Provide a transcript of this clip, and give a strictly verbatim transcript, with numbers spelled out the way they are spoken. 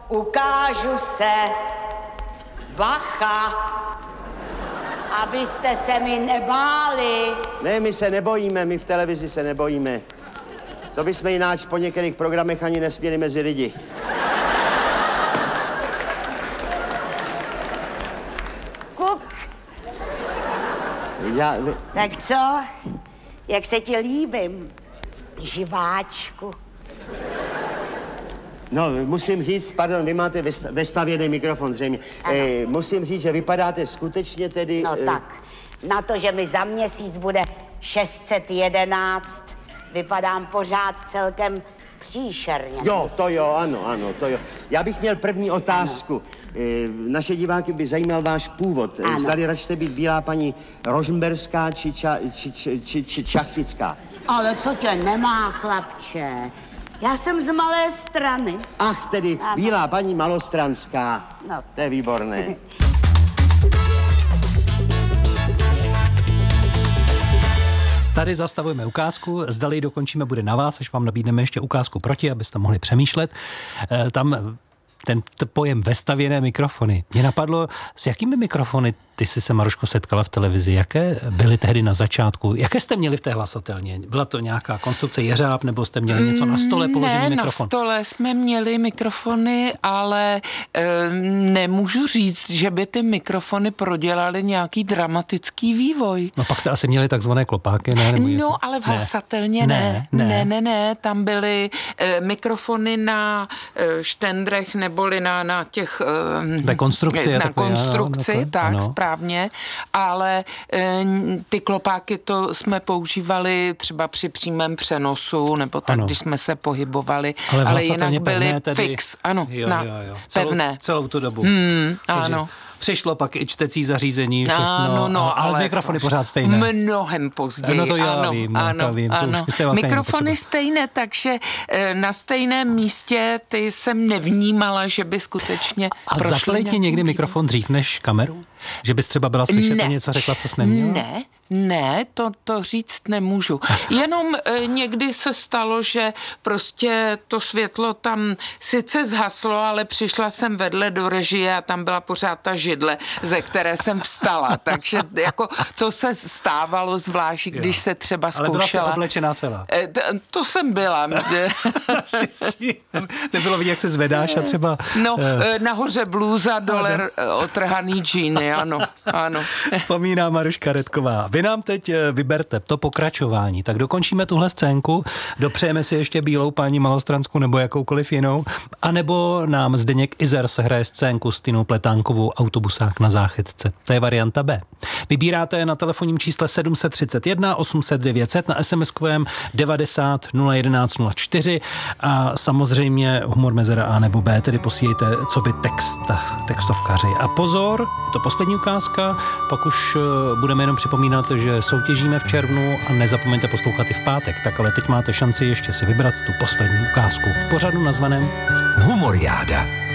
Ukážu se. Bacha. Abyste se mi nebáli. Ne, my se nebojíme, my v televizi se nebojíme. To bychom jináč po některých programech ani nesměli mezi lidi. Kuk. Já... Tak co? Jak se ti líbím, živáčku? No, musím říct, pardon, vy máte vestavěný mikrofon zřejmě. E, musím říct, že vypadáte skutečně tedy... No e... tak, na to, že mi za měsíc bude šest set jedenáct, vypadám pořád celkem příšerně. Jo, to jo, ano, ano, to jo. Já bych měl první otázku. E, naše diváky by zajímal váš původ. Ano. Zdali račte být bílá paní Rožmberská či, ča, či, či, či, či Čachtická. Ale co tě nemá, chlapče? Já jsem z Malé Strany. Ach, tedy ano. Bílá paní Malostranská. No. To je výborné. Tady zastavujeme ukázku, zdali ji dokončíme, bude na vás, až vám nabídneme ještě ukázku proti, abyste mohli přemýšlet. E, tam ten t- pojem vestavěné mikrofony. Mě napadlo, s jakými mikrofony ty jsi se, Maruško, setkala v televizi? Jaké byly tehdy na začátku? Jaké jste měli v té hlasatelně? Byla to nějaká konstrukce jeřáb, nebo jste měli něco na stole, položený ne, mikrofon? Na stole jsme měli mikrofony, ale e, nemůžu říct, že by ty mikrofony prodělaly nějaký dramatický vývoj. No pak jste asi měli takzvané klopáky, ne? Nebo něco? No, ale v hlasatelně ne. Ne, ne, ne, ne. Tam byly e, mikrofony na e, štendrech, neboli na, na těch... E, na konstrukci. Na takový, konstrukci, ano, tak, ano. správně, ale e, ty klopáky to jsme používali třeba při přímém přenosu, nebo tak, ano. Když jsme se pohybovali, ale, ale jinak byly tedy... fix, ano, jo, na jo, jo. Celou, pevné. Celou tu dobu. Hmm, ano. Přišlo pak i čtecí zařízení, všechno, ano, no, ale, ale mikrofony pořád stejné. Mnohem později. No to já ano, vím, ano, to vím. To ano. Už vlastně mikrofony stejné, takže na stejném místě ty jsem nevnímala, že by skutečně a zatlej ti někdy mikrofon dřív než kameru? Že bys třeba byla slyšet a něco řekla, co jsi neměla? Ne, ne, to, to říct nemůžu. Jenom e, někdy se stalo, že prostě to světlo tam sice zhaslo, ale přišla jsem vedle do režie a tam byla pořád ta židle, ze které jsem vstala. Takže jako to se stávalo zvlášť, když se třeba zkoušela. Ale byla jsi oblečená celá. E, to, to jsem byla. Nebylo vidět, jak se zvedáš a třeba... No, e, nahoře blůza, dole otrhaný džíny, ano, ano. Vzpomíná Maruška Redková. Vy nám teď vyberte to pokračování, tak dokončíme tuhle scénku, dopřejeme si ještě bílou paní Malostranskou nebo jakoukoliv jinou, anebo nám Zdeněk Izer sehraje scénku s Tinou Pletánkovou Autobusák na záchytce. To je varianta B. Vybíráte na telefonním čísle sedm set třicet jedna osm set devět set, na SMSkovém devadesát nula jedenáct nula čtyři a samozřejmě humor mezera A nebo B, tedy posílejte co by text, textovkaři. A pozor, to poslední ukázka, pak už budeme jenom připomínat, že soutěžíme v červnu a nezapomeňte poslouchat i v pátek. Tak ale teď máte šanci ještě si vybrat tu poslední ukázku v pořadu nazvaném Humoriáda.